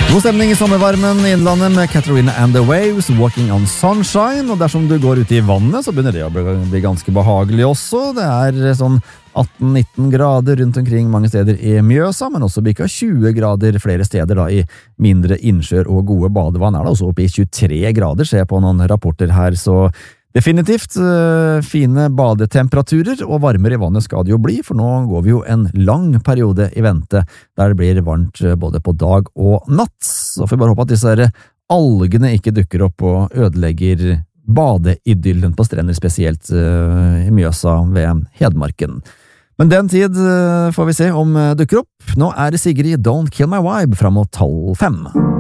God stemning i sommervarmen i Innlandet med Katarina and the Waves, Walking on Sunshine, og dersom du går ut i vannet, så begynner det å bli ganske behagelig også. Det er sånn 18-19 grader rundt omkring mange steder i Mjøsa, men også bikka 20 grader flere steder da i mindre innsjøer og gode badevann er det også oppe i 23 grader, ser jeg på noen rapporter her, så definitivt fine badetemperaturer, og varmere i vannet skal det jo bli, for nå går vi jo en lang periode i vente, der det blir varmt både på dag og natt. Så får vi bare håpe at disse algene ikke dukker opp og ødelegger badeidyllen på strender, spesielt i Mjøsa ved Hedmarken. Men den tid får vi se om dukker opp. Nå er det Sigrid Don't Kill My Vibe fram mot 12:05.